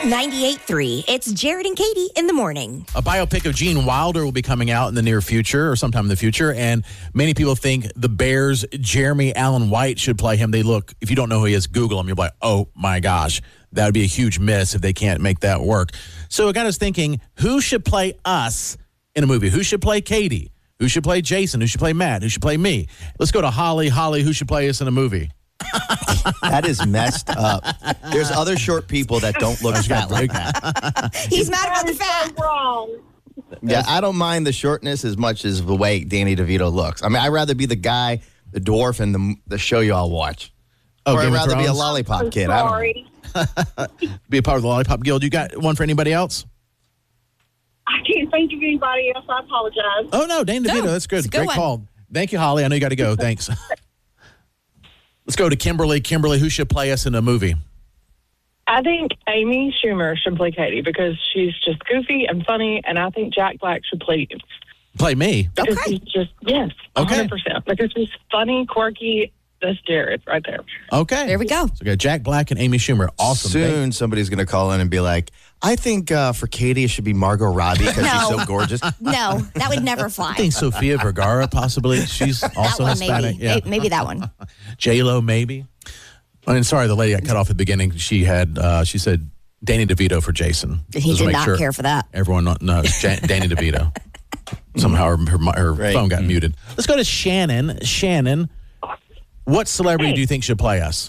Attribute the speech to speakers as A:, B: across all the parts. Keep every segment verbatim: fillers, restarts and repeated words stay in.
A: ninety-eight point three. It's Jared and Katie in the morning.
B: A biopic of Gene Wilder will be coming out in the near future or sometime in the future, and many people think the Bears' Jeremy Allen White should play him. They look, if you don't know who he is, Google him. You're like, oh my gosh, that would be a huge miss if they can't make that work. So it got us thinking, who should play us in a movie? Who should play Katie? Who should play Jason? Who should play Matt? Who should play me? Let's go to Holly. Holly, who should play us in a movie?
C: That is messed up. There's other short people that don't look fat like that.
A: He's mad about the fat.
D: So wrong.
C: Yeah, I don't mind the shortness as much as the way Danny DeVito looks. I mean, I'd rather be the guy, the dwarf, and the the show you all watch.
B: Oh,
C: or I'd
B: Game of
C: rather be a
B: Thrones?
C: lollipop
D: I'm
C: kid. I don't know.
D: sorry.
B: Be a part of the Lollipop Guild. You got one for anybody else?
D: I can't think of anybody else. I apologize.
B: Oh, no, Dane DeVito.
A: No,
B: That's good.
A: it's a good
B: Great
A: one.
B: call. Thank you, Holly. I know you got to go. Thanks. Let's go to Kimberly. Kimberly, who should play us in a movie?
E: I think Amy Schumer should play Katie because she's just goofy and funny, and I think Jack Black should play you.
B: Play me.
E: Because
A: Okay.
E: he's just, yes, one
B: Okay.
E: hundred percent. Because he's funny, quirky. That's Jared right there.
B: Okay.
A: There we go.
B: So we got Jack Black and Amy Schumer. Awesome.
C: Soon somebody's going to call in and be like, I think uh, for Katie it should be Margot Robbie because she's
A: No.
C: so gorgeous.
A: No, that would never fly.
B: I think Sofia Vergara, possibly. She's
A: that
B: also
A: one,
B: Hispanic.
A: maybe.
B: Yeah.
A: May- Maybe that one.
B: J-Lo, maybe. I mean, sorry, the lady got cut off at the beginning. She had, uh, she said, Danny DeVito for Jason.
A: He
B: Just to
A: did
B: make
A: not
B: sure
A: care for that.
B: Everyone kno- knows Ja- Danny DeVito. Somehow her, her, her
C: Right.
B: phone got
C: Mm.
B: muted. Let's go to Shannon. Shannon, what celebrity
F: Hey.
B: do you think should play us?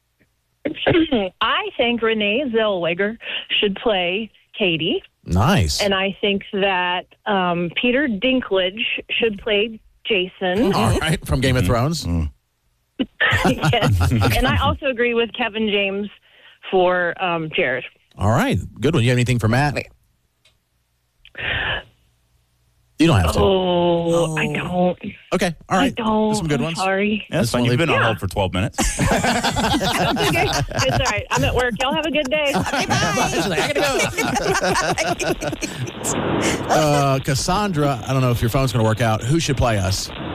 F: I think Renee Zellweger should play Katie,
B: Nice.
F: and I think that um, Peter Dinklage should play Jason.
B: All right, from Game of Thrones.
F: Yes. And I also agree with Kevin James for um, Jared.
B: All right, good one. You have anything for Matt?
A: Wait.
B: You don't have to.
F: Oh, I don't.
B: Okay, all right.
F: I don't.
B: There's some good
F: I'm
B: ones.
F: Sorry.
G: That's fine. You've been on
F: Yeah.
G: hold for twelve minutes.
F: Okay. It's all right. I'm at work. Y'all have a good day.
A: Okay, bye.
B: She's like, I gotta go. uh, Cassandra, I don't know if your phone's going to work out. Who should play us?
D: Uh,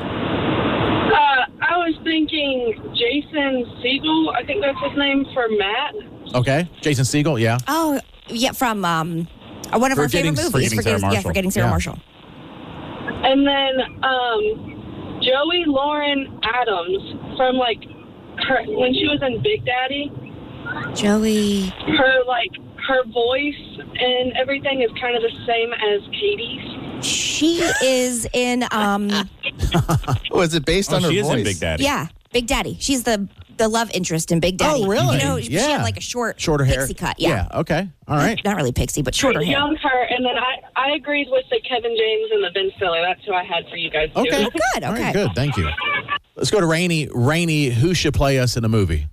D: I was thinking Jason Segel. I think that's his name for Matt.
B: Okay, Jason Segel, yeah.
A: Oh, yeah, from um, one of our
B: Forgetting-
A: favorite movies.
G: Forgetting Sarah
A: yeah,
G: Marshall.
A: Forgetting Sarah
B: Yeah.
A: Marshall.
D: And then um, Joey Lauren Adams from like her when she was in Big Daddy.
A: Joey.
D: Her like her voice and everything is kind of the same as Katie's.
A: She is in, um,
C: Oh, is it based
G: Oh,
C: on her
G: she is
C: voice?
G: in Big Daddy.
A: yeah, Big Daddy. She's the the love interest in Big Daddy.
B: Oh, really?
A: You know, she
B: Yeah.
A: had like a short,
B: Shorter hair.
A: pixie cut. Yeah.
B: okay. All right.
A: Not really pixie, but shorter hair.
D: Young her, and then I I agreed with the Kevin James and the Ben Stiller. That's who I had for you guys. too.
B: Okay.
A: Oh, good.
B: All
A: Okay.
B: right, good. Thank you. Let's go to Rainey. Rainey, who should play us in a movie?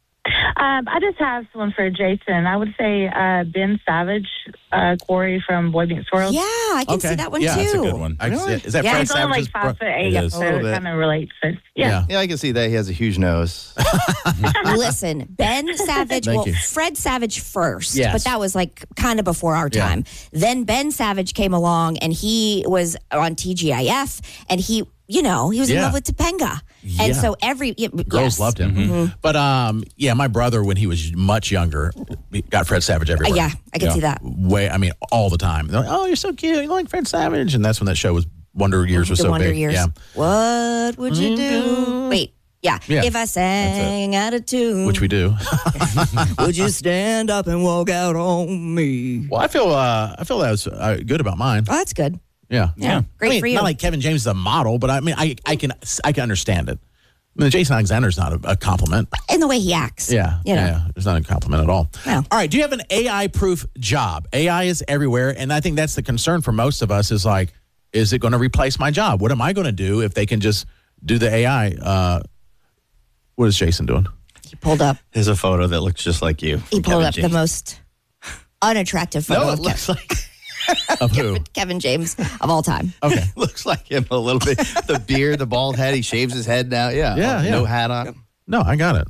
H: Um, I just have someone for Jason. I would say uh, Ben Savage, uh, Corey from Boy Meets World.
A: Yeah, I can
B: Okay.
A: see that one
B: Yeah,
A: too.
G: That's a good one.
B: I can see it. Is that
A: Yeah,
B: Fred
H: He's only like
B: Savage's
H: five
B: bro-
H: foot eight,
G: It is.
H: so
C: A little
H: it
C: bit.
H: kind of relates. So, yeah.
B: Yeah.
C: Yeah, I can see that he has a huge nose.
A: Listen, Ben Savage,
B: Thank
A: well,
B: you.
A: Fred Savage first,
B: Yes.
A: but that was like kind of before our
B: Yeah.
A: time. Then Ben Savage came along and he was on T G I F and he, you know, he was in
B: Yeah.
A: love with Topanga.
B: Yeah.
A: And so every, yeah,
B: Girls
A: yes.
B: loved him. But um, yeah, my brother, when he was much younger, he got Fred Savage everywhere.
A: Uh, yeah, I can see that.
B: Way, I mean, all the time. They're like, oh, you're so cute. You like Fred Savage? And that's when that show was, Wonder Years was
A: The
B: so
A: Wonder
B: big.
A: Years.
B: Yeah.
A: What would you do? Wait, yeah.
B: Yeah,
A: If I sang out of tune,
B: Which we do.
A: would you stand up and walk out on me?
B: Well, I feel uh, I feel that was uh, good about mine.
A: Oh, that's good.
B: Yeah.
A: Yeah, great
B: I mean,
A: for you.
B: Not like Kevin James is a model, but I mean, I, I can I can understand it. I mean, Jason Alexander's not a, a compliment.
A: In the way he acts.
B: Yeah,
A: You know.
B: yeah, it's not a compliment at all.
A: No.
B: All right, do you have an A I-proof job? A I is everywhere, and I think that's the concern for most of us is like, is it going to replace my job? What am I going to do if they can just do the A I? Uh, what is Jason doing?
A: He pulled up.
C: There's a photo that looks just like you.
A: He
C: from
A: pulled
C: Kevin
A: up the
C: James.
A: most unattractive photo
C: No, it
A: of Kev-
C: looks like
B: Of who?
A: Kevin James of all time.
B: Okay.
C: looks like him a little bit. The beard, the bald head. He shaves his head now. Yeah.
B: Yeah,
C: Oh, No
B: yeah.
C: hat on.
B: No, I got it.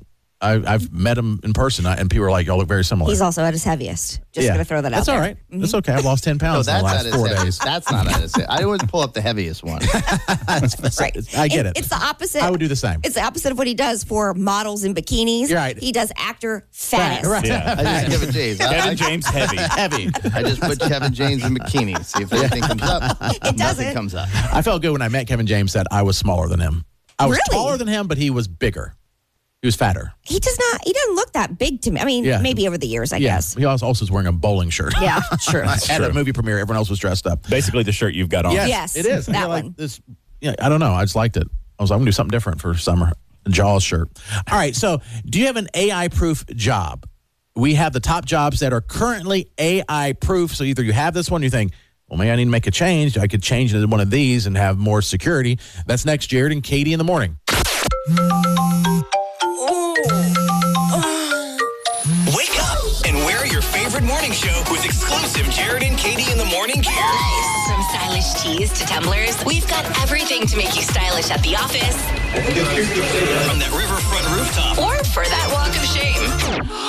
B: I, I've met him in person, and people are like, y'all look very similar.
A: He's also at his heaviest. Just
B: yeah.
A: going to throw that out
B: That's
A: there.
B: all right. Mm-hmm. That's okay. I've lost ten pounds
C: No,
B: in the
C: that's
B: last
C: at
B: four
C: his
B: days.
C: That's not at his. I always pull up the heaviest one.
A: Right.
B: I get
A: it,
B: it.
A: It's the opposite.
B: I would do the same.
A: It's the opposite of what he does for models in bikinis.
B: You're right.
A: He does actor fattest.
B: Right.
G: Yeah.
C: I just Kevin James. I,
G: Kevin
C: I,
G: James heavy.
B: Heavy.
C: I just put Kevin James in bikini. See if anything comes up.
A: It
C: Nothing
A: doesn't.
C: comes up.
B: I felt good when I met Kevin James that I was smaller than him. I was
A: Really?
B: taller than him, but he was bigger. He was fatter.
A: He does not. He doesn't look that big to me. I mean,
B: Yeah.
A: maybe over the years, I
B: Yeah.
A: guess.
B: He also also was wearing a bowling shirt.
A: Yeah, true.
B: At a movie premiere, everyone else was dressed up.
G: Basically, the shirt you've got on.
B: Yes,
A: Yes,
B: it is. I
A: that
B: feel like
A: one.
B: This, yeah, I don't know. I just liked it. I was like, I'm going to do something different for summer. A Jaws shirt. All right. So, do you have an A I-proof job? We have the top jobs that are currently A I-proof. So, either you have this one, you think, well, maybe I need to make a change. I could change into one of these and have more security. That's next, Jared and Katie in the morning.
I: Wake up and wear your favorite morning show with exclusive Jared and Katie in the morning gear.
J: From stylish tees to tumblers, we've got everything to make you stylish at the office
I: From that riverfront rooftop
J: or for that walk of shame.